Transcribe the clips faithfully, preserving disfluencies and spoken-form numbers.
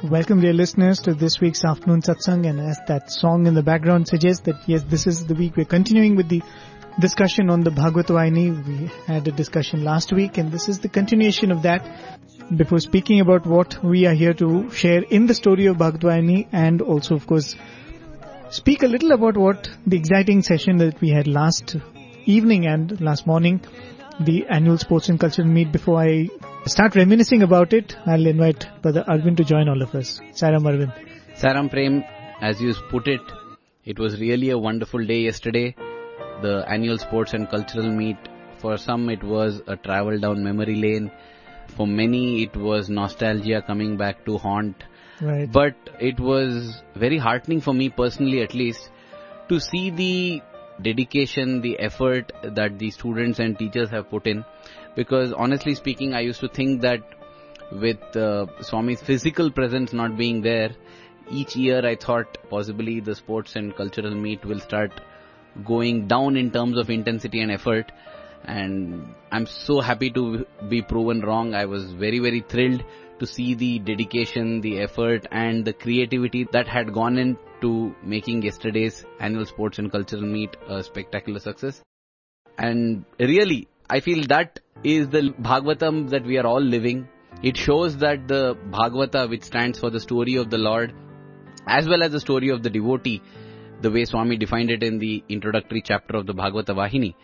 Welcome, dear listeners, to this week's Afternoon Satsang. And as that song in the background suggests, that yes, this is the week we're continuing with the discussion on the Bhagavata Vahini. We had a discussion last week, and this is the continuation of that. Before speaking about what we are here to share in the story of Bhagavata Vahini, and also, of course, speak a little about what the exciting session that we had last evening and last morning, the annual sports and cultural meet. Before I start reminiscing about it, I'll invite Brother Arvind to join all of us. Sairam Arvind. Sairam Prem, as you put it, it was really a wonderful day yesterday. The annual sports and cultural meet, for some it was a travel down memory lane. For many it was nostalgia coming back to haunt. Right. But it was very heartening for me personally, at least, to see the dedication, the effort that the students and teachers have put in. Because honestly speaking, I used to think that with uh, Swami's physical presence not being there, each year I thought possibly the sports and cultural meet will start going down in terms of intensity and effort. And I'm so happy to be proven wrong. I was very, very thrilled to see the dedication, the effort and the creativity that had gone into making yesterday's annual sports and cultural meet a spectacular success. And really, I feel that is the Bhagavatam that we are all living. It shows that the Bhagavata, which stands for the story of the Lord, as well as the story of the devotee, the way Swami defined it in the introductory chapter of the Bhagavata Vahini,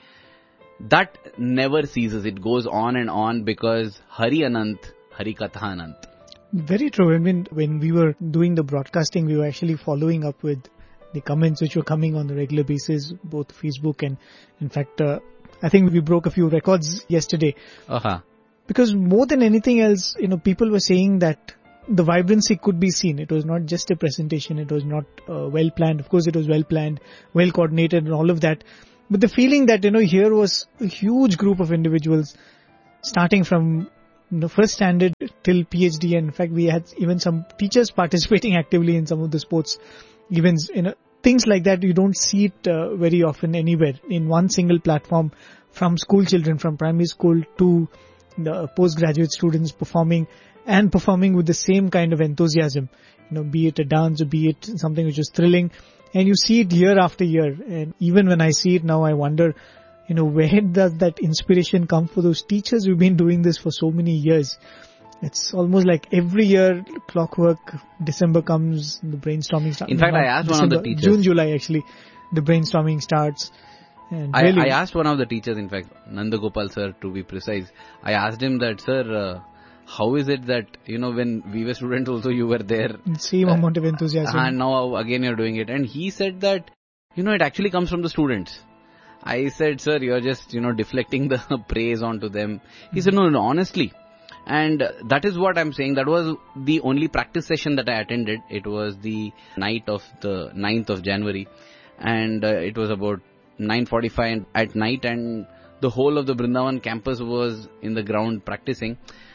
that never ceases. It goes on and on because Hari Anant, Hari Katha Anant. Very true. I mean, when we were doing the broadcasting, we were actually following up with the comments which were coming on a regular basis, both Facebook and, in fact, uh, I think we broke a few records yesterday. Uh-huh. Because more than anything else, you know, people were saying that the vibrancy could be seen. It was not just a presentation. It was not uh, well planned. Of course, it was well planned, well coordinated and all of that. But the feeling that, you know, here was a huge group of individuals starting from, you know, first standard till PhD. And in fact, we had even some teachers participating actively in some of the sports events. You know, things like that, you don't see it uh, very often anywhere in one single platform, from school children, from primary school to the postgraduate students performing and performing with the same kind of enthusiasm, you know, be it a dance or be it something which is thrilling. And you see it year after year. And even when I see it now, I wonder, you know, where does that inspiration come for those teachers who've been doing this for so many years? It's almost like every year, clockwork, December comes, the brainstorming starts. In fact, I asked December, one of the teachers. June, July actually, the brainstorming starts. And I, really, I asked one of the teachers, in fact, Nanda Gopal sir, to be precise. I asked him that, sir, uh, how is it that, you know, when we were students also you were there? Same uh, amount of enthusiasm. And now again you're doing it. And he said that, you know, it actually comes from the students. I said, sir, you're just, you know, deflecting the praise onto them. He mm-hmm. said, no, no, honestly. And that is what I'm saying. That was the only practice session that I attended. It was the night of the ninth of January. And uh, it was about nine forty-five at night. And the whole of the Brindavan campus was in the ground practicing.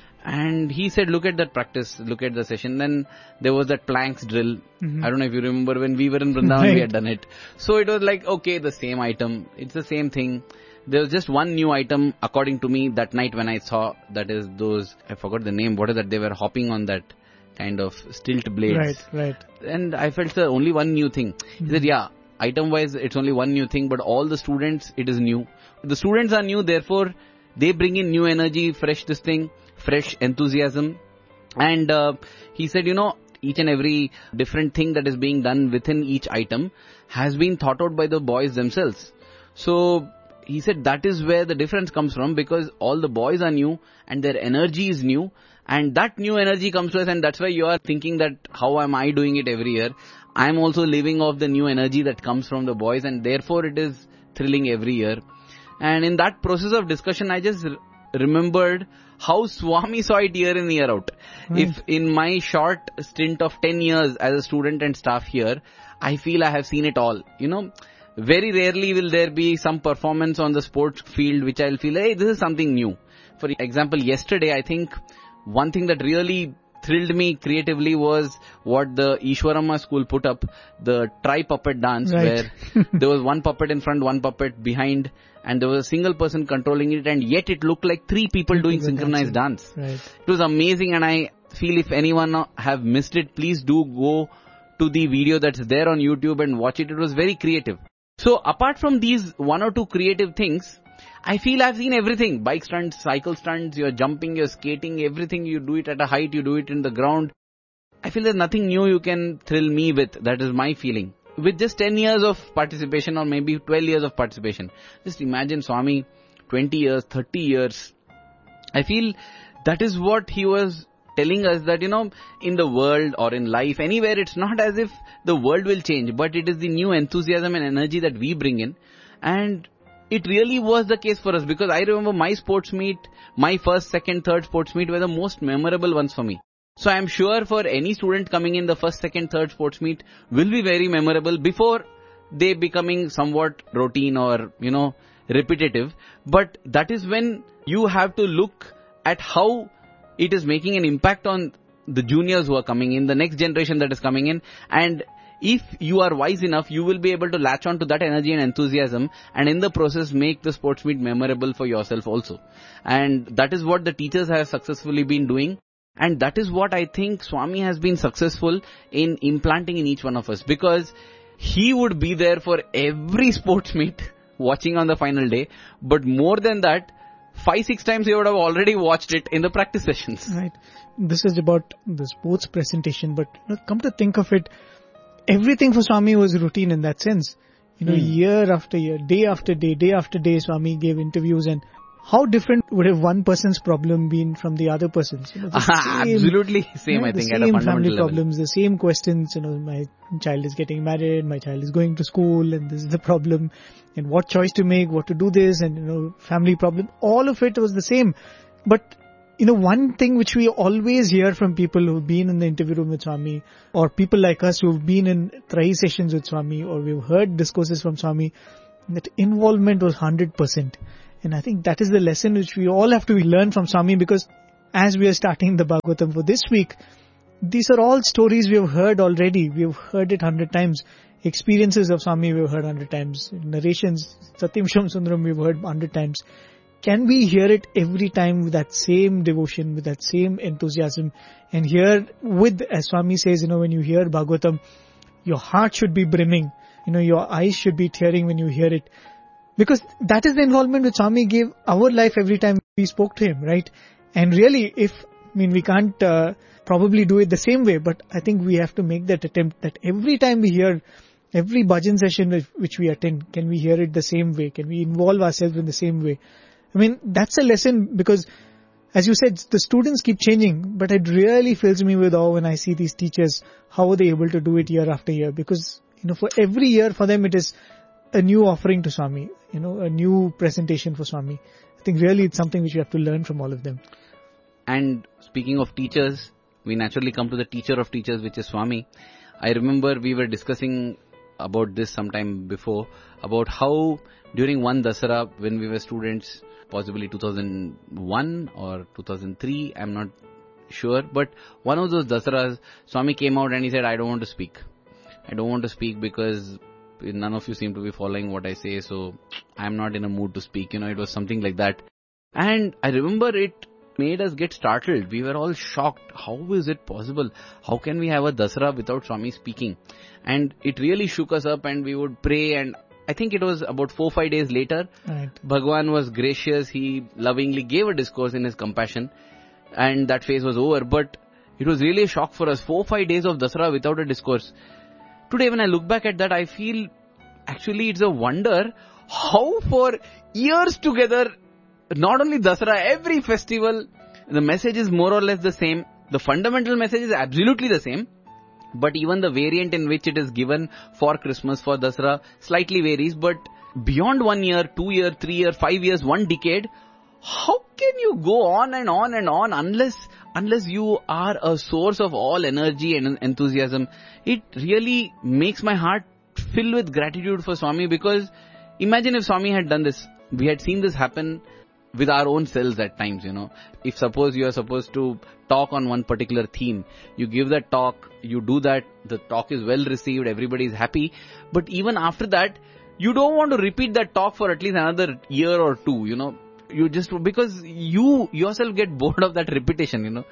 And he said, look at that practice, look at the session. Then there was that planks drill. Mm-hmm. I don't know if you remember when we were in Vrindavan, right. We had done it. So it was like, okay, the same item. It's the same thing. There was just one new item, according to me, that night when I saw, that is those, I forgot the name, what is that? They were hopping on that kind of stilt blades. Right, right. And I felt, sir, only one new thing. Mm-hmm. He said, yeah, item-wise, it's only one new thing, but all the students, it is new. The students are new, therefore, they bring in new energy, fresh this thing, fresh enthusiasm. And uh, he said, you know, each and every different thing that is being done within each item has been thought out by the boys themselves. So he said that is where the difference comes from, because all the boys are new and their energy is new. And that new energy comes to us, and that's why you are thinking that how am I doing it every year? I am also living off the new energy that comes from the boys, and therefore it is thrilling every year. And in that process of discussion, I just r- remembered how Swami saw it year in, year out. Right. If in my short stint of ten years as a student and staff here, I feel I have seen it all. You know, very rarely will there be some performance on the sports field which I'll feel, hey, this is something new. For example, yesterday, I think one thing that really thrilled me creatively was what the Ishwarama school put up, the tri-puppet dance, right. where there was one puppet in front, one puppet behind, and there was a single person controlling it, and yet it looked like three people doing synchronized dance. Right. It was amazing, and I feel if anyone have missed it, please do go to the video that's there on YouTube and watch it. It was very creative. So apart from these one or two creative things, I feel I've seen everything. Bike stunts, cycle stunts, you're jumping, you're skating, everything. You do it at a height, you do it in the ground. I feel there's nothing new you can thrill me with. That is my feeling. With just ten years of participation or maybe twelve years of participation. Just imagine Swami, twenty years, thirty years. I feel that is what he was telling us, that, you know, in the world or in life, anywhere, it's not as if the world will change, but it is the new enthusiasm and energy that we bring in. And it really was the case for us, because I remember my sports meet, my first, second, third sports meet were the most memorable ones for me. So I am sure for any student coming in, the first, second, third sports meet will be very memorable before they becoming somewhat routine or, you know, repetitive. But that is when you have to look at how it is making an impact on the juniors who are coming in, the next generation that is coming in. And if you are wise enough, you will be able to latch on to that energy and enthusiasm, and in the process make the sports meet memorable for yourself also. And that is what the teachers have successfully been doing. And that is what I think Swami has been successful in implanting in each one of us, because he would be there for every sports meet watching on the final day. But more than that, five, six times he would have already watched it in the practice sessions. Right. This is about the sports presentation, but you know, come to think of it, everything for Swami was routine in that sense. You know, hmm. year after year, day after day, day after day, Swami gave interviews, and how different would have one person's problem been from the other person's? You know, the same, absolutely same, right, I think, the at a same fundamental family level. problems, the same questions. You know, my child is getting married, my child is going to school, and this is the problem, and what choice to make, what to do this, and you know, family problem. All of it was the same. But you know, one thing which we always hear from people who've been in the interview room with Swami, or people like us who've been in Trahi sessions with Swami, or we've heard discourses from Swami, that involvement was one hundred percent. And I think that is the lesson which we all have to learn from Swami, because as we are starting the Bhagavatam for this week, these are all stories we have heard already. We have heard it hundred times. Experiences of Swami we have heard hundred times. Narrations, Satyam Sham Sundaram we have heard hundred times. Can we hear it every time with that same devotion, with that same enthusiasm? And hear with, as Swami says, you know, when you hear Bhagavatam, your heart should be brimming. You know, your eyes should be tearing when you hear it. Because that is the involvement which Swami gave our life every time we spoke to him, right? And really, if, I mean, we can't uh, probably do it the same way, but I think we have to make that attempt that every time we hear, every bhajan session which we attend, can we hear it the same way? Can we involve ourselves in the same way? I mean, that's a lesson, because as you said, the students keep changing, but it really fills me with awe when I see these teachers, how are they able to do it year after year? Because, you know, for every year for them it is a new offering to Swami, you know, a new presentation for Swami. I think really it's something which we have to learn from all of them. And speaking of teachers, we naturally come to the teacher of teachers, which is Swami. I remember we were discussing about this sometime before, about how during one Dasara when we were students, possibly two thousand one or two thousand three, I'm not sure, but one of those Dasaras, Swami came out and he said, I don't want to speak. I don't want to speak because none of you seem to be following what I say, so I'm not in a mood to speak. You know, it was something like that. And I remember it made us get startled. We were all shocked. How is it possible? How can we have a Dasara without Swami speaking? And it really shook us up, and we would pray, and I think it was about four, five days later, right. Bhagwan was gracious. He lovingly gave a discourse in his compassion, and that phase was over. But it was really a shock for us. Four, five days of Dasara without a discourse. Today, when I look back at that, I feel actually it's a wonder how for years together, not only Dasara, every festival, the message is more or less the same. The fundamental message is absolutely the same. But even the variant in which it is given for Christmas, for Dasara, slightly varies. But beyond one year, two year, three year, five years, one decade, how can you go on and on and on unless unless you are a source of all energy and enthusiasm? It really makes my heart fill with gratitude for Swami, because imagine if Swami had done this. We had seen this happen with our own selves at times, you know. If suppose you are supposed to talk on one particular theme, you give that talk, you do that, the talk is well received, everybody is happy. But even after that, you don't want to repeat that talk for at least another year or two, you know. You just, because you yourself get bored of that repetition, you know.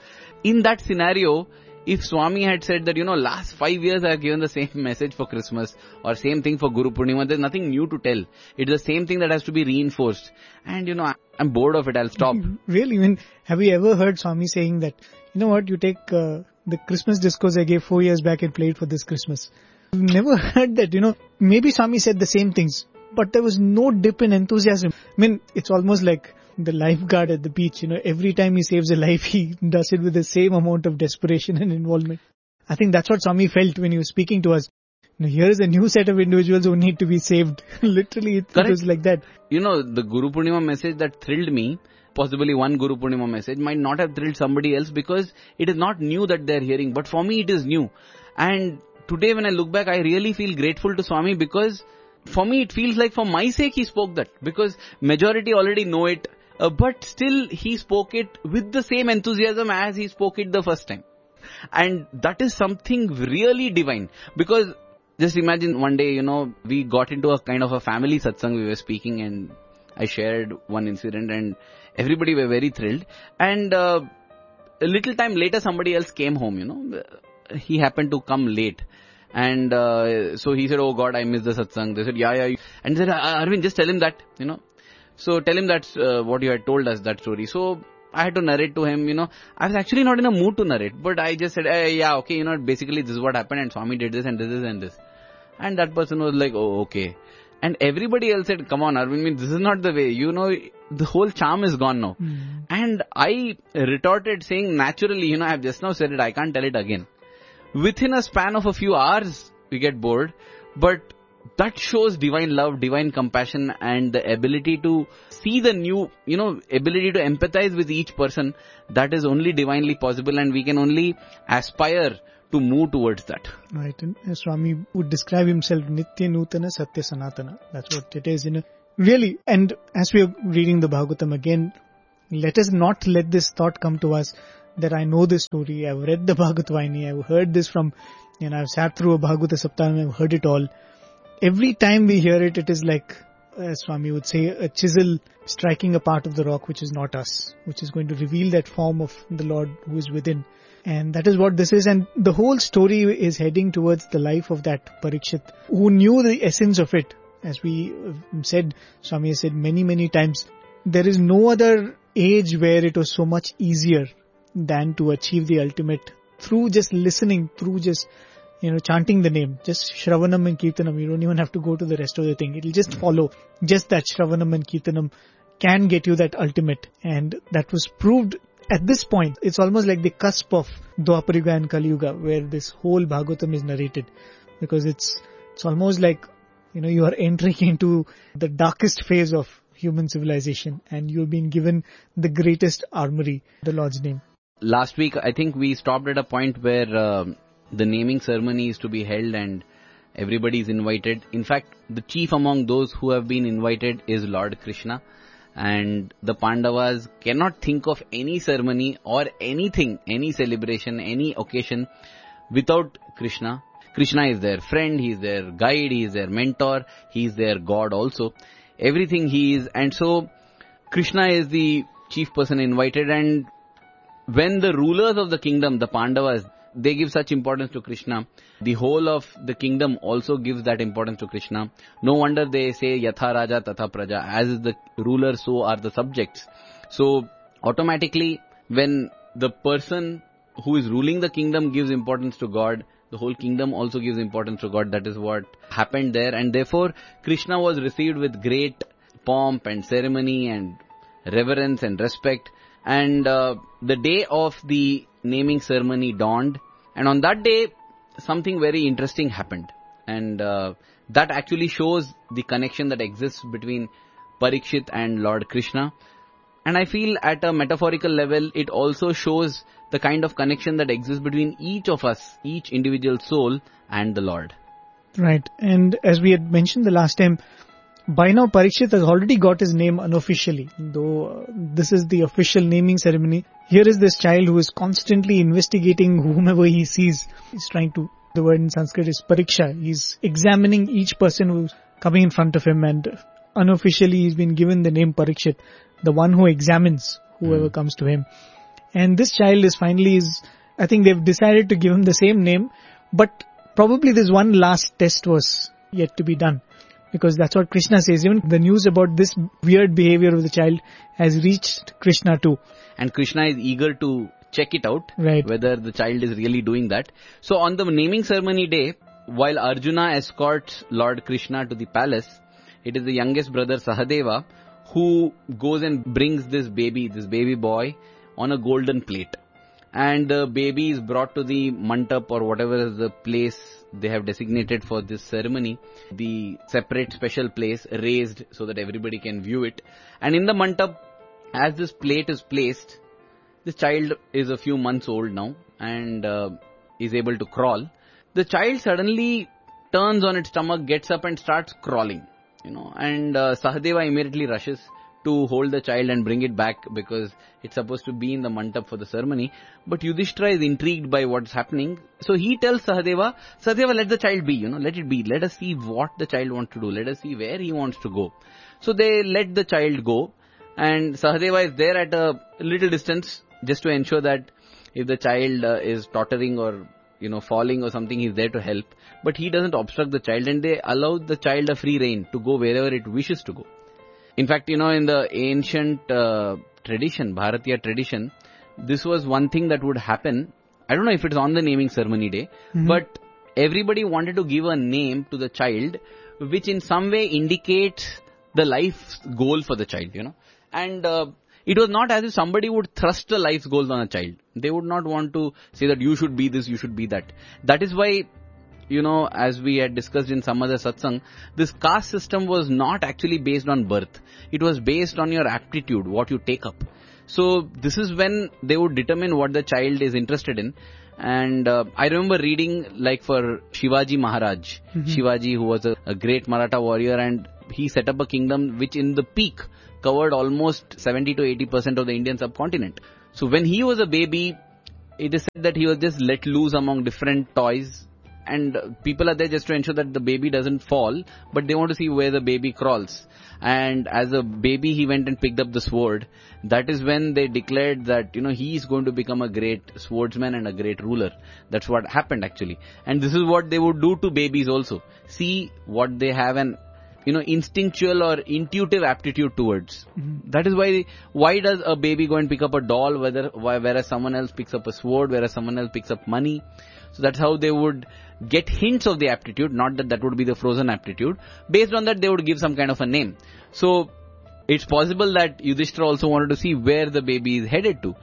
in that scenario, if Swami had said that, you know, last five years I have given the same message for Christmas or same thing for Guru Purnima, there's nothing new to tell. It's the same thing that has to be reinforced. And, you know, I'm bored of it. I'll stop. Really? I mean, have you ever heard Swami saying that, you know what, you take uh, the Christmas discourse I gave four years back and play it for this Christmas? I've never heard that, you know. Maybe Swami said the same things, but there was no dip in enthusiasm. I mean, it's almost like the lifeguard at the beach, you know, every time he saves a life, he does it with the same amount of desperation and involvement. I think that's what Swami felt when he was speaking to us. You know, here is a new set of individuals who need to be saved. Literally, it, it was like that. You know, the Guru Purnima message that thrilled me, possibly one Guru Purnima message, might not have thrilled somebody else because it is not new that they are hearing. But for me, it is new. And today when I look back, I really feel grateful to Swami because for me, it feels like for my sake, he spoke that. Because majority already know it. Uh, but still, he spoke it with the same enthusiasm as he spoke it the first time. And that is something really divine. Because just imagine one day, you know, we got into a kind of a family satsang, we were speaking and I shared one incident and everybody were very thrilled. And uh, a little time later, somebody else came home, you know. He happened to come late. And uh, so he said, oh God, I missed the satsang. They said, yeah, yeah. And they said, Arvind, just tell him that, you know. So tell him that's uh, what you had told us, that story. So I had to narrate to him, you know. I was actually not in a mood to narrate, but I just said, hey, yeah, okay, you know, basically this is what happened and Swami did this and this, this and this. And that person was like, oh, okay. And everybody else said, come on, Arvind, this is not the way. You know, the whole charm is gone now. Mm. And I retorted saying, naturally, you know, I have just now said it, I can't tell it again. Within a span of a few hours, we get bored, but that shows divine love, divine compassion and the ability to see the new, you know, ability to empathize with each person. That is only divinely possible and we can only aspire to move towards that. Right. And Swami would describe himself Nitya Nutana Satya Sanatana. That's what it is, you know. Really. And as we are reading the Bhagavatam again, let us not let this thought come to us that I know this story, I've read the Bhagavat-Vahini, I've heard this from, you know, I've sat through a Bhagavata Saptaham, I've heard it all. Every time we hear it, it is like, as Swami would say, a chisel striking a part of the rock which is not us, which is going to reveal that form of the Lord who is within. And that is what this is. And the whole story is heading towards the life of that Parikshit, who knew the essence of it. As we said, Swami has said many, many times, there is no other age where it was so much easier than to achieve the ultimate through just listening, through just, you know, chanting the name, just Shravanam and Kirtanam. You don't even have to go to the rest of the thing. It'll just follow. Just that Shravanam and Kirtanam can get you that ultimate. And that was proved at this point. It's almost like the cusp of Dwapara Yuga and Kali Yuga, where this whole Bhagavatam is narrated. Because it's, it's almost like, you know, you are entering into the darkest phase of human civilization and you've been given the greatest armory, the Lord's name. Last week, I think we stopped at a point where uh, the naming ceremony is to be held and everybody is invited. In fact, the chief among those who have been invited is Lord Krishna. And the Pandavas cannot think of any ceremony or anything, any celebration, any occasion without Krishna. Krishna is their friend, he is their guide, he is their mentor, he is their God also. Everything he is. And so, Krishna is the chief person invited, and when the rulers of the kingdom, the Pandavas, they give such importance to Krishna, the whole of the kingdom also gives that importance to Krishna. No wonder they say Yatha Raja Tatha Praja, as is the ruler, so are the subjects. So automatically when the person who is ruling the kingdom gives importance to God, the whole kingdom also gives importance to God. That is what happened there, and therefore Krishna was received with great pomp and ceremony and reverence and respect. And uh, the day of the naming ceremony dawned, and on that day something very interesting happened, and uh, that actually shows the connection that exists between Parikshit and Lord Krishna. And I feel at a metaphorical level it also shows the kind of connection that exists between each of us, each individual soul and the Lord. Right. And as we had mentioned the last time, by now Parikshit has already got his name unofficially, though uh, this is the official naming ceremony. Here is this child who is constantly investigating whomever he sees. He's trying to, the word in Sanskrit is pariksha. He's examining each person who's coming in front of him, and unofficially he's been given the name Parikshit, the one who examines whoever mm. comes to him. And this child is finally is, I think they've decided to give him the same name, but probably this one last test was yet to be done. Because that's what Krishna says. Even the news about this weird behavior of the child has reached Krishna too. And Krishna is eager to check it out, right, whether the child is really doing that. So on the naming ceremony day, while Arjuna escorts Lord Krishna to the palace, it is the youngest brother Sahadeva who goes and brings this baby, this baby boy on a golden plate. And the baby is brought to the mandap or whatever is the place they have designated for this ceremony, the separate special place raised so that everybody can view it. And in the mandap, as this plate is placed, this child is a few months old now and uh, is able to crawl. The child suddenly turns on its stomach, gets up and starts crawling, you know, and uh, Sahadeva immediately rushes to hold the child and bring it back because it's supposed to be in the mandap for the ceremony. But Yudhishthira is intrigued by what's happening. So he tells Sahadeva, Sahadeva, let the child be, you know, let it be. Let us see what the child wants to do. Let us see where he wants to go. So they let the child go and Sahadeva is there at a little distance just to ensure that if the child uh, is tottering or, you know, falling or something, he's there to help. But he doesn't obstruct the child and they allow the child a free rein to go wherever it wishes to go. In fact, you know, in the ancient uh, tradition, Bharatiya tradition, this was one thing that would happen. I don't know if it's on the naming ceremony day, mm-hmm. but everybody wanted to give a name to the child which in some way indicates the life goal for the child, you know. And uh, it was not as if somebody would thrust the life goals on a child. They would not want to say that you should be this, you should be that. That is why, you know, as we had discussed in some other satsang, this caste system was not actually based on birth. It was based on your aptitude, what you take up. So this is when they would determine what the child is interested in. And uh, I remember reading like for Shivaji Maharaj, mm-hmm. Shivaji, who was a, a great Maratha warrior, and he set up a kingdom which in the peak covered almost seventy to eighty percent of the Indian subcontinent. So when he was a baby, it is said that he was just let loose among different toys. And people are there just to ensure that the baby doesn't fall, but they want to see where the baby crawls. And as a baby, he went and picked up the sword. That is when they declared that, you know, he is going to become a great swordsman and a great ruler. That's what happened actually. And this is what they would do to babies also. See what they have an, you know, instinctual or intuitive aptitude towards. Mm-hmm. That is why, why does a baby go and pick up a doll, whether, whereas someone else picks up a sword, whereas someone else picks up money. So that's how they would get hints of the aptitude, not that that would be the frozen aptitude. Based on that, they would give some kind of a name. So it's possible that Yudhishthira also wanted to see where the baby is headed to.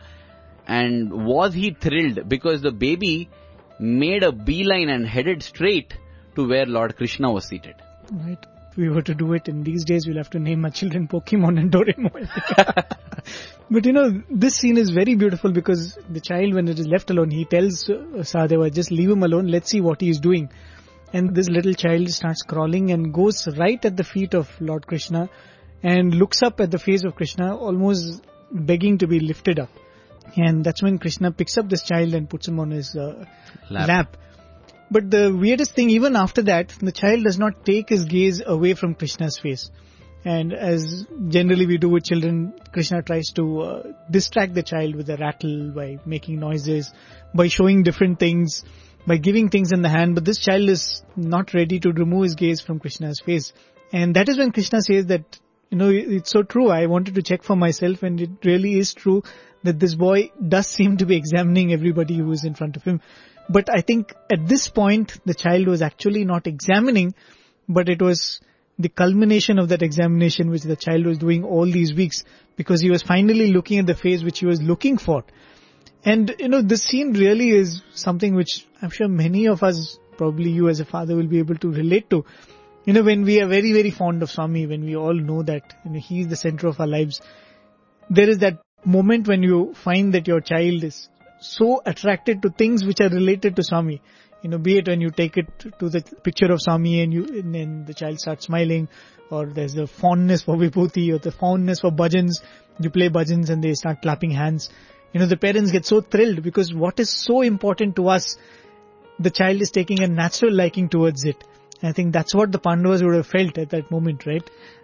And was he thrilled because the baby made a beeline and headed straight to where Lord Krishna was seated. Right. If we were to do it in these days, we'll have to name our children Pokemon and Doraemon. But you know, this scene is very beautiful because the child, when it is left alone, he tells uh, Sahadeva, just leave him alone, let's see what he is doing. And this little child starts crawling and goes right at the feet of Lord Krishna and looks up at the face of Krishna, almost begging to be lifted up. And that's when Krishna picks up this child and puts him on his uh, lap. lap. But the weirdest thing, even after that, the child does not take his gaze away from Krishna's face. And as generally we do with children, Krishna tries to uh, distract the child with a rattle by making noises, by showing different things, by giving things in the hand. But this child is not ready to remove his gaze from Krishna's face. And that is when Krishna says that, you know, it's so true. I wanted to check for myself, and it really is true that this boy does seem to be examining everybody who is in front of him. But I think at this point, the child was actually not examining, but it was the culmination of that examination which the child was doing all these weeks, because he was finally looking at the face which he was looking for. And, you know, this scene really is something which I'm sure many of us, probably you as a father, will be able to relate to. You know, when we are very, very fond of Swami, when we all know that, you know, he is the center of our lives, there is that moment when you find that your child is so attracted to things which are related to Swami. You know, be it when you take it to the picture of Swami and you, and then the child starts smiling, or there's a fondness for Vibhuti, or the fondness for bhajans. You play bhajans and they start clapping hands. You know, the parents get so thrilled because what is so important to us, the child is taking a natural liking towards it. And I think that's what the Pandavas would have felt at that moment, right?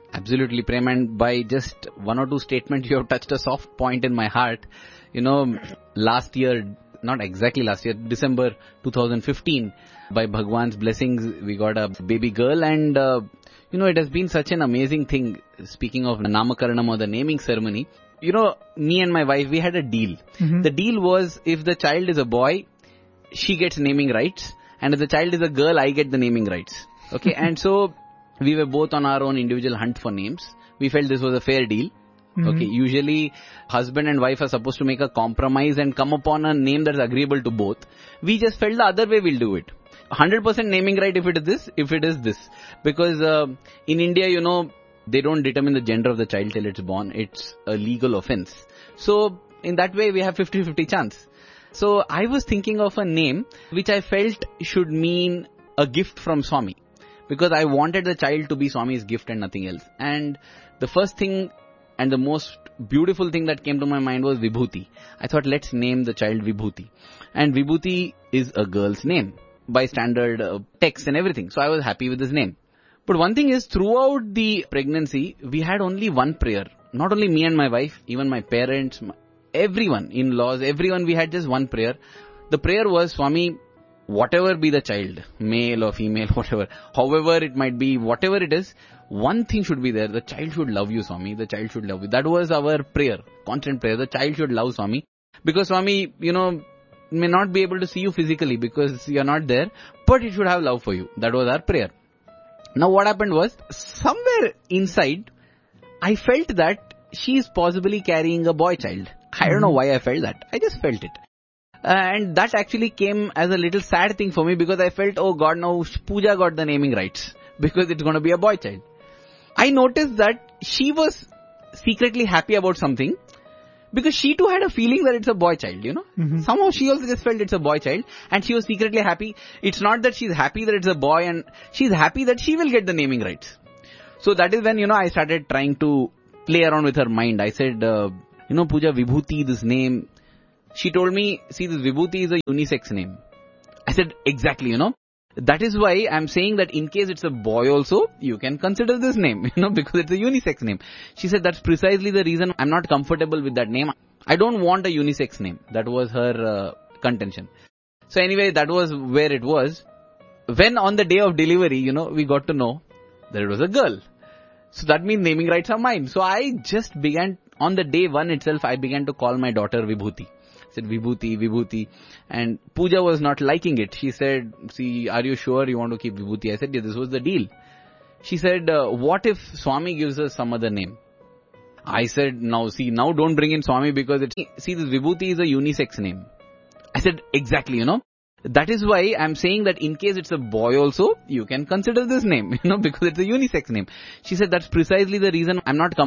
Absolutely, Prem, and by just one or two statements, you have touched a soft point in my heart. You know, last year, not exactly last year, December twenty fifteen, by Bhagwan's blessings, we got a baby girl, and uh, you know, it has been such an amazing thing. Speaking of Namakaranam or the naming ceremony, you know, me and my wife, we had a deal. Mm-hmm. The deal was, if the child is a boy, she gets naming rights, and if the child is a girl, I get the naming rights. Okay, and so we were both on our own individual hunt for names. We felt this was a fair deal. Mm-hmm. Okay, usually husband and wife are supposed to make a compromise and come upon a name that's agreeable to both. We just felt the other way we'll do it. one hundred percent naming right if it is this, if it is this. Because uh, in India, you know, they don't determine the gender of the child till it's born. It's a legal offense. So in that way, we have fifty-fifty chance. So I was thinking of a name which I felt should mean a gift from Swami. Because I wanted the child to be Swami's gift and nothing else. And the first thing and the most beautiful thing that came to my mind was Vibhuti. I thought, let's name the child Vibhuti. And Vibhuti is a girl's name by standard uh, text and everything. So I was happy with this name. But one thing is, throughout the pregnancy, we had only one prayer. Not only me and my wife, even my parents, my, everyone, in-laws, everyone, we had just one prayer. The prayer was, Swami, whatever be the child, male or female, whatever, however it might be, whatever it is, one thing should be there. The child should love you, Swami. The child should love you. That was our prayer, constant prayer. The child should love Swami. Because Swami, you know, may not be able to see you physically because you are not there, but it should have love for you. That was our prayer. Now what happened was, somewhere inside, I felt that she is possibly carrying a boy child. I don't know why I felt that. I just felt it. Uh, and that actually came as a little sad thing for me, because I felt, oh God, now Pooja got the naming rights because it's going to be a boy child. I noticed that she was secretly happy about something, because she too had a feeling that it's a boy child, you know. Mm-hmm. Somehow she also just felt it's a boy child, and she was secretly happy. It's not that she's happy that it's a boy, and she's happy that she will get the naming rights. So that is when, you know, I started trying to play around with her mind. I said, uh, you know, Pooja, Vibhuti, this name. She told me, see, this Vibhuti is a unisex name. I said, exactly, you know. That is why I'm saying that in case it's a boy also, you can consider this name, you know, because it's a unisex name. She said, that's precisely the reason I'm not comfortable with that name. I don't want a unisex name. That was her uh, contention. So anyway, that was where it was. When on the day of delivery, you know, we got to know that it was a girl. So that means naming rights are mine. So I just began, on the day one itself, I began to call my daughter Vibhuti. I said, Vibhuti, Vibhuti. And Pooja was not liking it. She said, see, are you sure you want to keep Vibhuti? I said, yeah, this was the deal. She said, uh, what if Swami gives us some other name? I said, now see, now don't bring in Swami, because it's, see, this Vibhuti is a unisex name. I said, exactly, you know. That is why I'm saying that in case it's a boy also, you can consider this name, you know, because it's a unisex name. She said, that's precisely the reason I'm not